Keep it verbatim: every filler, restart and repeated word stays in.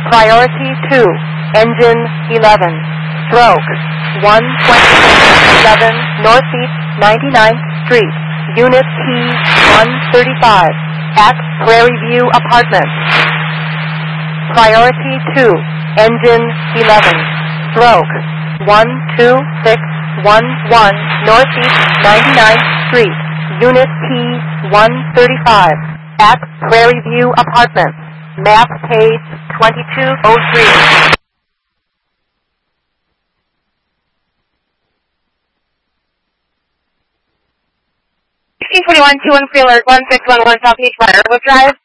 Priority two, engine eleven, stroke one twenty-seven Northeast ninety-ninth Street, Unit T one thirty-five, at Prairie View Apartments. Priority two, engine eleven, stroke one two six one one Northeast ninety-ninth Street, Unit T one thirty-five, at Prairie View Apartments. Map page twenty-two oh three. sixteen forty-one, two one free alert, one six one one South Beach, Briarwood Drive.